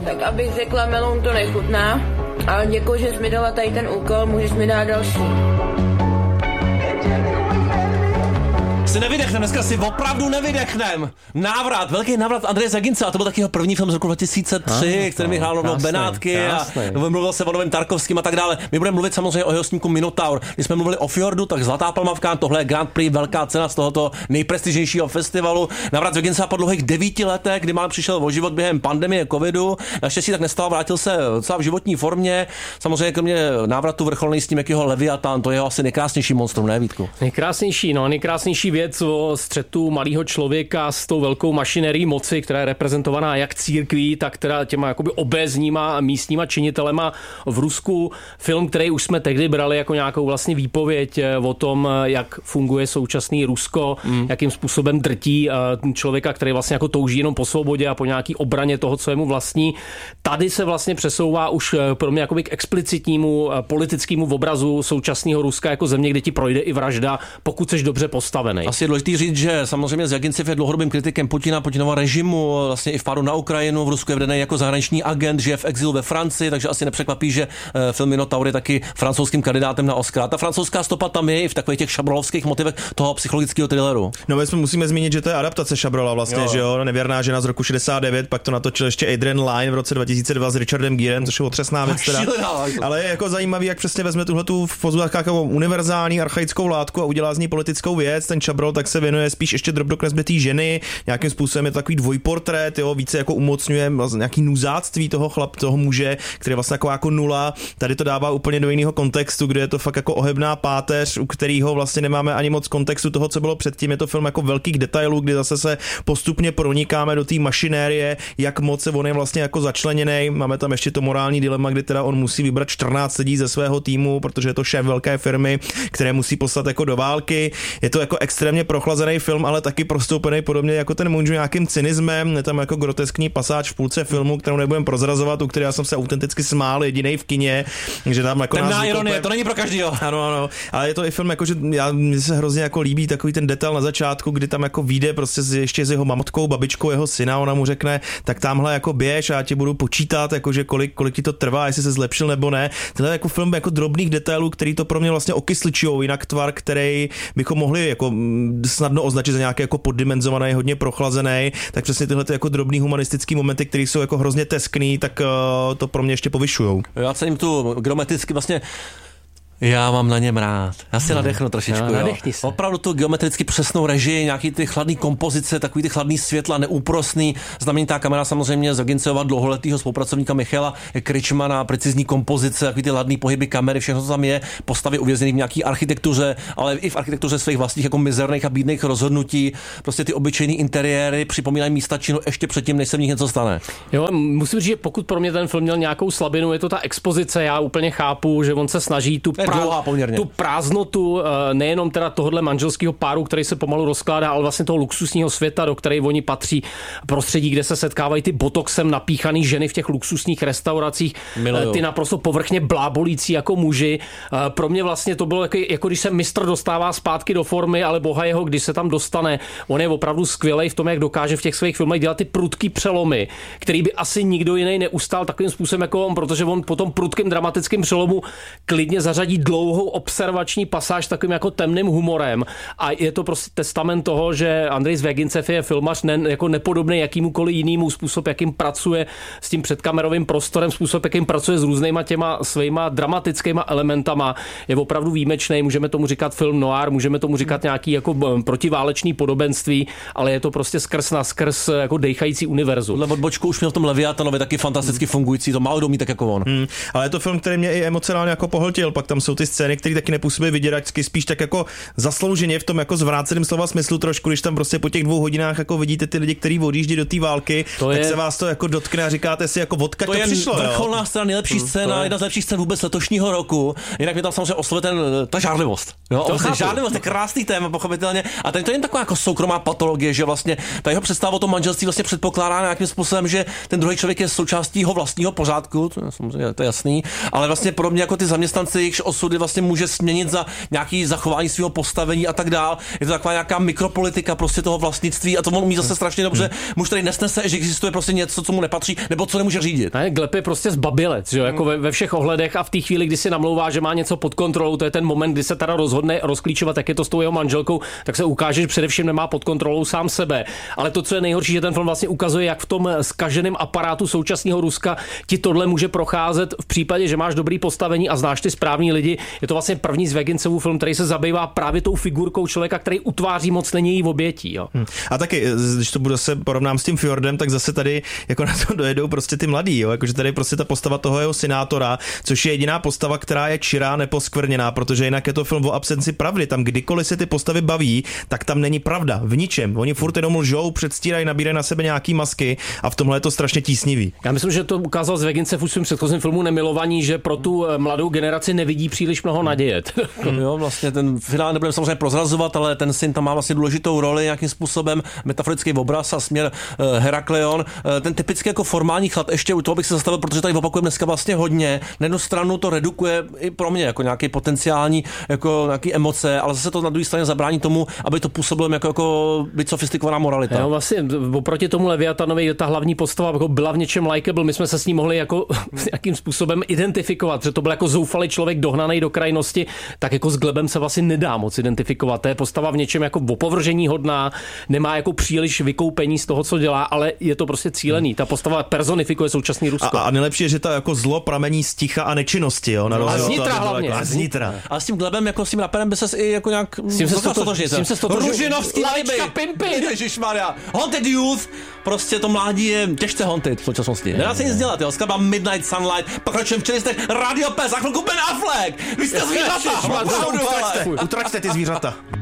Tak abych řekla, meloun to nechutná, ale děkuji, že jsi mi dala tady ten úkol, můžeš mi dát další. Si nevydechneme, dneska si opravdu nevydechnem. Velký návrat Andreje Zagince, a to byl taky jeho první film z roku 2003, který mi hrál do Benátky a mluvil se o novém Tarkovským a tak dále. My budeme mluvit samozřejmě o jeho snímku Minotaur. Když jsme mluvili o Fjordu, tak Zlatá palma v Cannes, tohle je Grand Prix, velká cena z tohoto nejprestižnějšího festivalu. Návrat Zagince po dlouhých 9 letech, kdy málem přišel o život během pandemie covidu. Naštěstí tak nestalo, vrátil se docela v životní formě. Samozřejmě kromě návratu vrcholný snímek jeho Leviatán, to je asi nejkrásnější monstrum, ne Vítku? Nejkrásnější věc o střetu malého člověka s tou velkou mašinérií moci, která je reprezentovaná jak církví, tak teda těma jakoby obézníma místníma činitelema v Rusku. Film, který už jsme tehdy brali jako nějakou vlastně výpověď o tom, jak funguje současný Rusko, jakým způsobem drtí člověka, který vlastně jako touží jenom po svobodě a po nějaký obraně toho, co je mu vlastní. Tady se vlastně přesouvá už pro mě jakoby k explicitnímu politickému obrazu současného Ruska jako země, kde ti projde i vražda, pokud jsi dobře postavený. Asi je důležitý říct, že samozřejmě Zagincev je dlouhodobým kritikem Putinova režimu, vlastně i vpádu na Ukrajinu, v Rusku je vedený jako zahraniční agent, žije v exilu ve Francii, takže asi nepřekvapí, že film Minotaur je taky francouzským kandidátem na Oscara. Ta francouzská stopa tam je i v takových těch šabrolovských motivech toho psychologického thrilleru. No my musíme zmínit, že to je adaptace Šabrola vlastně, jo. Že jo, Nevěrná žena z roku 69, pak to natočil ještě Adrian Lyne v roce 2002 s Richardem Girem, což je otřesná věc teda. Ale je jako zajímavý, jak přesně vezme tuhletu v pozůvkách jako univerzální archaickou látku a udělá z ní politickou věc. Ten Šabrol tak se věnuje spíš ještě drobnokresbě té ženy, nějakým způsobem je to takový dvojportrét, jo, více jako umocňuje nějaký nuzáctví toho muže, který je vlastně jako nula. Tady to dává úplně do jiného kontextu, kde je to fakt jako ohebná páteř, u kterého vlastně nemáme ani moc kontextu toho, co bylo předtím. Je to film jako velkých detailů, kdy zase se postupně pronikáme do té mašinérie, jak moc se on je vlastně jako začleněný. Máme tam ještě to morální dilema, kdy teda on musí vybrat 14 lidí ze svého týmu, protože je to šéf velké firmy, které musí poslat jako do války. Je to jako extrémně prochlazený film, ale taky prostoupený podobně jako ten Munžu nějakým cynismem. Je tam jako groteskní pasáž v půlce filmu, kterou nebudem prozrazovat, u které já jsem se autenticky smál jedinej v kině, že tam jako temná ironie, to není pro každýho. Ano, ale je to i film jako, že mně se hrozně jako líbí takový ten detail na začátku, kdy tam jako vyjde prostě ještě s jeho mamotkou, babičkou jeho syna, ona mu řekne, tak tamhle jako běž a já tě budu počítat, jakože kolik ti to trvá, jestli se zlepšil nebo ne. Tohle je jako film jako drobných detailů, který to pro mě vlastně okysličujou, jinak tvar, který bychom mohli jako snadno označit za nějaký jako poddimenzovaný, hodně prochlazený, tak přesně tyhle jako drobný humanistický momenty, které jsou jako hrozně teskný, tak to pro mě ještě povyšujou. Já cením tu geometricky vlastně. Já mám na něm rád. Já si nadechnu trošičku. Opravdu tu geometricky přesnou režii, nějaký ty chladný kompozice, takový ty chladný světla, neúprosný. Znamenitá kamera samozřejmě Zaginceova dlouholetýho spolupracovníka Michaela Kričmana, precizní kompozice, takový ty ladný pohyby kamery, všechno to tam je, postavy uvězněný v nějaký architektuře, ale i v architektuře svých vlastních jako mizerných a bídných rozhodnutí. Prostě ty obyčejné interiéry připomínají místa činu ještě předtím, než se v nich něco stane. Jo, musím říct, že pokud pro mě ten film měl nějakou slabinu, je to ta expozice. Já úplně chápu, že on se snaží tu prázdnotu nejenom teda tohohle manželského páru, který se pomalu rozkládá, ale vlastně toho luxusního světa, do kterého oni patří, prostředí, kde se setkávají ty botoxem napíchaný ženy v těch luxusních restauracích, ty naprosto povrchně blábolící jako muži. Pro mě vlastně to bylo jako když se mistr dostává zpátky do formy, ale boha jeho, když se tam dostane. On je opravdu skvělej v tom, jak dokáže v těch svých filmech dělat ty prudký přelomy, který by asi nikdo jiný neustál takovým způsobem jako on, protože on po tom prudkém dramatickém přelomu klidně zařadí dlouhou observační pasáž s takovým jako temným humorem a je to prostě testament toho, že Andrej Zvěgincev je filmař jako nepodobný jakýmukoliv jinému, způsob, jakým pracuje s tím předkamerovým prostorem, způsob, jakým pracuje s různýma těma svýma dramatickýma elementama, je opravdu výjimečný. Můžeme tomu říkat film noir, můžeme tomu říkat nějaký jako protiválečný podobenství, ale je to prostě skrz na skrz jako dejchající univerzum. Tohle odbočku už měl v tom Leviatanovi taky fantasticky fungující, to málo domí tak jako on. Ale je to film, který mě i emocionálně jako pohltil, pak tam jsou ty scény, které taky nepůsobí vyděračsky, spíš tak jako zaslouženě v tom jako zvráceném slova smyslu trošku, když tam prostě po těch 2 hodinách jako vidíte ty lidi, kteří odjíždí do té války, tak se vás to jako dotkne a říkáte si jako odkud to přišlo. To je vrcholná scéna, nejlepší scéna, jedna z lepších scén vůbec letošního roku. Jinak mě tam samozřejmě oslovuje ta žárlivost. Jo, vlastně žárlivost je krásný téma, pochopitelně. A to je taková jako soukromá patologie, že vlastně ta jeho představa o tom manželství vlastně předpokládá nějakým způsobem, že ten druhý člověk je součástí jeho vlastního pořádku, to je jasný, ale vlastně podobně jako ty zaměstnanci, jejichž osudy vlastně může směnit za nějaký zachování svého postavení a tak dál. Je to taková nějaká mikropolitika prostě toho vlastnictví a to on umí zase strašně dobře. Muž tady nesnese, že existuje prostě něco, co mu nepatří, nebo co nemůže řídit. Gleb je prostě zbabilec, že jo, jako ve všech ohledech a v té chvíli, kdy si namlouvá, že má něco pod kontrolou, to je ten moment, kdy se teda rozhodne rozklíčovat, jak je to s tou jeho manželkou, tak se ukáže, že především nemá pod kontrolou sám sebe. Ale to, co je nejhorší, že ten film vlastně ukazuje, jak v tom zkaženém aparátu současného Ruska ti tohle může procházet v případě, že máš dobrý postavení a znáš ty správní lidi. Je to vlastně první z Vegincevův film, který se zabývá právě tou figurkou člověka, který utváří moc, není její obětí. Jo. A taky, když to bude se porovnám s tím Fjordem, tak zase tady jako na to dojedou prostě ty mladí, jo? Jakože tady prostě ta postava toho jeho senátora, což je jediná postava, která je čirá, neposkvrněná, protože jinak je to film o absenci pravdy. Tam kdykoliv se ty postavy baví, tak tam není pravda v ničem. Oni furt jenom lžou, předstírají, nabírají na sebe nějaký masky a v tomhle je to strašně tísnivý. Já myslím, že to ukázal Zvegincev v svém předchozím filmu Nemilovaní, že pro tu mladou generaci nevidí příliš mnoho naděje. Jo, vlastně ten finál nebudeme samozřejmě prozrazovat, ale ten syn tam má vlastně důležitou roli nějakým způsobem, metaforický obraz a směr Herakleon. Ten typický jako formální chlad, ještě u toho bych se zastavil, protože tady opakujeme dneska vlastně hodně. Na jednu stranu to redukuje i pro mě jako nějaký potenciální jako nějaký emoce, ale zase to na druhé straně zabrání tomu, aby to působilo jako být sofistikovaná moralita. Jo, vlastně oproti tomu Leviatanovi ta hlavní postava jako byla v něčem likeable, my jsme se s ním mohli jako nějakým způsobem identifikovat, že to byl jako zoufalý člověk dohnaný do krajnosti, tak jako s Glebem se vlastně nedá moc identifikovat. To je postava v něčem jako opovržení hodná, nemá jako příliš vykoupení z toho, co dělá, ale je to prostě cílený. Ta postava personifikuje současný Rusko. A nejlepší je, že ta jako zlo pramení z ticha a nečinnosti, jo, na rozdíl. A z nitra hlavně. A z nitra. A s tím Glebem, jako s tím raperem by ses i jako nějak s tím se stotožil. Ružinovský Pimpy. Ježišmarja. Haunted Youth. Prostě to mládí je těžce haunted v současnosti. Nedá se nic dělat, jo. Skladba Midnight Sunlight. Pokračujeme v čelistech Radio P. Za chvilku Ben Affleck. Vy jste zvířata. Utraťte ty zvířata.